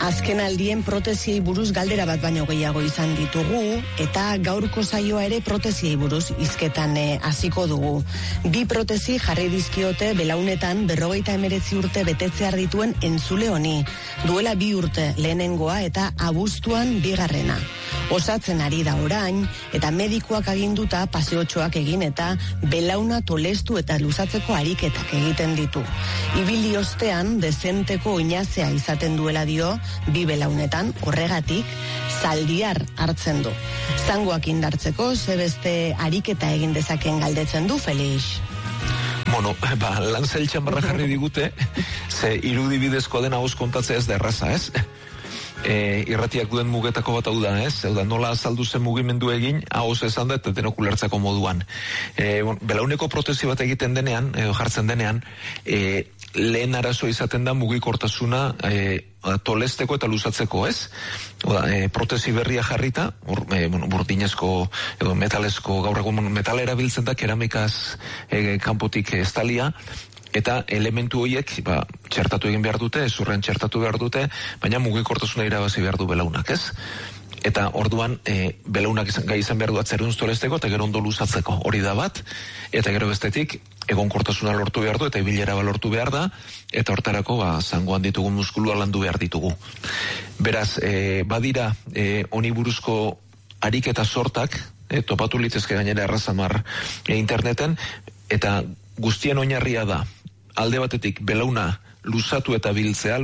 Azken aldien protesiei buruz galdera bat baino gehiago izan ditugu, eta gaurko saioa ere protesiei buruz hizketan hasiko dugu. 2 protesi jarri dizkiote belaunetan 59 urte betetzear dituen entzule honi. Duela 2 urte lehenengoa eta abuztuan 2. Osatzen ari da orain, eta medikuak aginduta paseotxoak egin eta belauna tolestu eta luzatzeko ariketak egiten ditu. Ibili ostean dezenteko oinazea izaten duela dio, 2 belaunetan, horregatik, zaldiar hartzen du. Zangoak indartzeko, beste ariketa egin dezaken galdetzen du, Felix? Bueno, lan zailtxan barra jarri digute, ze irudibidezkoa dena hoz kontatzea ez da erraza, ez? Irratiak duen mugetako bat hau da, ez? Hau da, nola azaldu zen mugimendu egin, hoz esan da, eta denok ulertzeko moduan. Belauneko protesi bat egiten denean, jartzen denean, lehen arazo izaten da mugikortasuna tolesteko eta luzatzeko, ez? Protesi berria jarrita, burdinezko edo metalezko, gaur egun metalera biltzen da, keramikaz kanpotik estalia, eta elementu horiek txertatu egin behar dute, ezurren txertatu behar dute, baina mugikortasuna irabazi behar du belaunak, ez? Eta orduan belaunak gai izan behar du atzerunz tolesteko eta gero ondo luzatzeko, hori da bat, eta gero bestetik egonkortasuna lortu behar du eta ibilera lortu behar da, eta hortarako zangoan ditugu muskulua landu behar ditugu. Beraz, badira honi buruzko ariketa sortak, topatu litezke gainera errazamar interneten, eta guztien oinarria da, alde batetik belauna luzatu eta biltzea,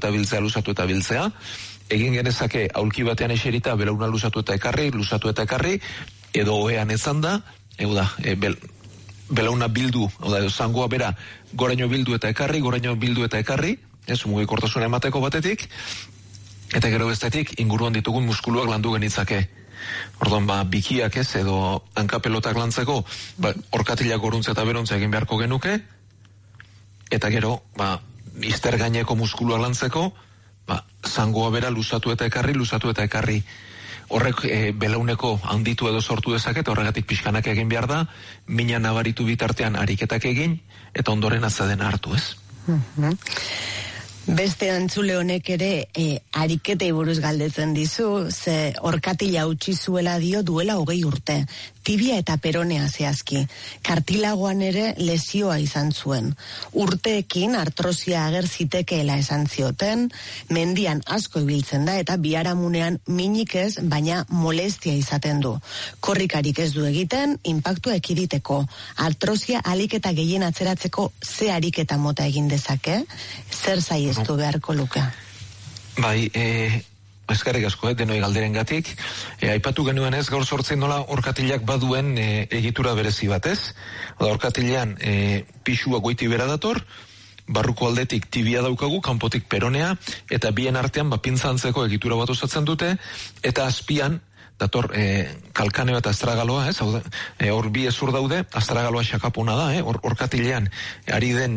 egin genezake aulki batean eserita belauna luzatu eta ekarri, edo ohean ezan da, belauna bildu, zangoa bera, goraino bildu eta ekarri, ez mugikortasuna emateko batetik, eta gero bestetik inguruan ditugun muskuluak landu genitzake. Orduan, bikiak ez, edo hankapelotak lantzeko, orkatilak goruntza eta berontza egin beharko genuke, eta gero, izter gaineko muskulua lantzeko, zangoa bera luzatu eta ekarri. Horrek belauneko handitu edo sortu dezaket, horregatik pixkanak egin behar da, mina nabaritu bitartean ariketak egin, eta ondoren atzadena hartu, ez? Beste antzule honek ere ariketei buruz galdetzen dizu, ze orkatila utzi zuela dio duela 20 urte. Tibia eta peronea zehazki. Kartilagoan ere lesioa izan zuen. Urteekin artrosia ager zitekeela esan zioten, mendian asko ibiltzen da eta biharamunean minik ez, baina molestia izaten du. Korrikarik ez du egiten, inpaktua ekiditeko. Artrosia alik eta gehien atzeratzeko ze ariketa mota egin dezake? Zer saiestu beharko luke? Bai, eskerrik asko, denoi galderengatik. Aipatu genuen ez, gaur sortzen nola orkatilak baduen egitura berezi bat, ez? Orkatilean pisua goiti bera dator, barruko aldetik tibia daukagu, kanpotik peronea, eta bien artean pintzantzeko egitura bat osatzen dute, eta azpian dator kalkaneo eta astragaloa, ez? Hor bi ezur daude, astragaloa xakapuna da, orkatilean ari den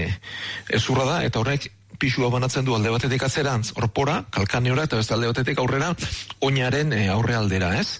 ezurra da, eta horrek pisua banatzen du alde batetik atzerantz, orpora, kalkaneora, eta beste alde batetik aurrera, oinaren aurre aldera, ez?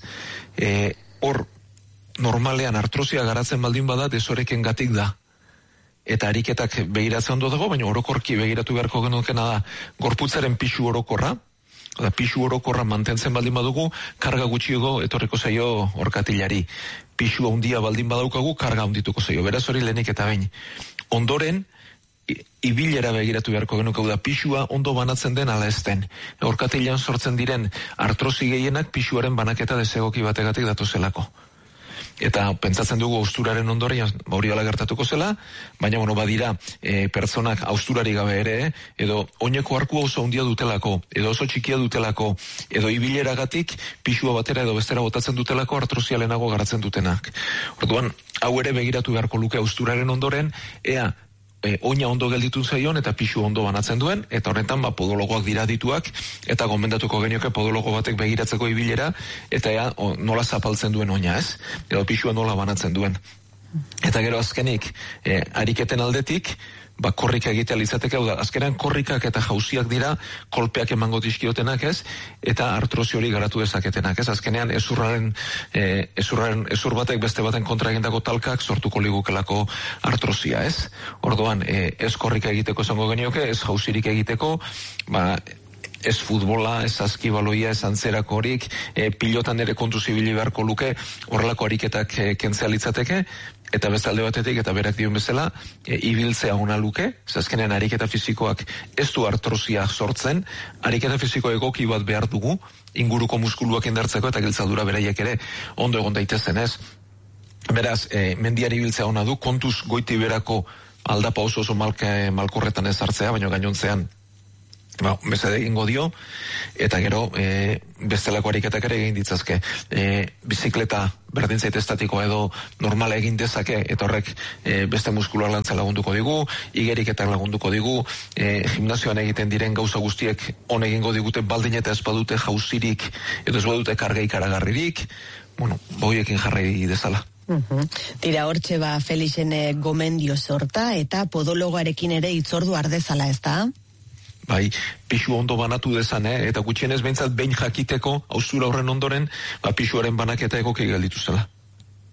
Hor, normalean artrosia garatzen baldin bada, desoreken gatik da. Eta ariketak begiratzen ondo dago, baina orokorki begiratu beharko genukena da, gorputzaren pisu orokorra, pisu orokorra mantentzen baldin badugu, karga gutxiago etorriko zaio orkatilari. Pisu handia baldin badaukagu, karga handituko zaio. Beraz hori lehenik eta behin. Ondoren, ibilera begiratu beharko genuke, da pisua ondo banatzen den ala ezten. Orkatilean sortzen diren artrosi gehienak pisuaren banaketa desegoki bategatik datozelako. Eta pentsatzen dugu austuraren ondorian hori ala gertatuko zela, baina badira pertsonak austurari gabe ere, edo oineko arkua oso handia dutelako, edo oso txikia dutelako, edo ibileragatik pisua batera edo bestera botatzen dutelako artrosia lehenago garatzen dutenak. Orduan, hau ere begiratu beharko luke austuraren ondoren, ea oina ondo gelditu zaion eta pisu ondo banatzen duen, eta horretan podologoak dira dituak, eta gomendatuko genioke podologo batek begiratzeko ibilera, eta nola zapaltzen duen oina, ez? Edo pisua nola banatzen duen. Eta gero azkenik, ariketen aldetik, korrika egitea litzateke, azkenean korrikak eta jauziak dira kolpeak emango dizkiotenak, ez? Eta artrosi hori garatu dezaketenak, ez? Azkenean ezur batek beste baten kontra egindako talkak sortuko ligukelako artrosia, ez? Orduan, ez korrika egiteko esango genioke, ez jauzirik egiteko, ez futbola, ez azkibaloia, ez antzerakorik, pilotan ere kontu zibili beharko luke, horrelako ariketak kentzea litzateke, eta bestalde batetik, eta berak dion bezala, ibiltzea ona luke, azkenean ariketa fisikoak ez du artrosia sortzen, ariketa fisiko egoki bat behar dugu, inguruko muskuluak indartzeko eta giltzadura beraiek ere ondo egon daitezen ez. Beraz, mendiari ibiltzea ona du, kontuz goiti berako aldapa oso malkorretan ez hartzea, baina gainontzean bezade egingo dio, eta gero bestelako ariketak ere egin ditzazke. Bizikleta berdin zait estatikoa edo normala egin dezake, eta horrek beste muskular lantza lagunduko digu, igeriketak lagunduko digu, gimnazioan egiten diren gauza guztiek on egingo digute, baldin eta ez badute jauzirik, edo ez badute kargei karagarririk, boiekin jarrai dezala. Tira hortxe Felixen gomendio sorta, eta podologoarekin ere itzordu ardezala, ez da? Bai, pixu ondo banatu dezan, eta gutxienez behintzat behin jakiteko, haustura horren ondoren, pixuaren banaketa egoki gelditu zela.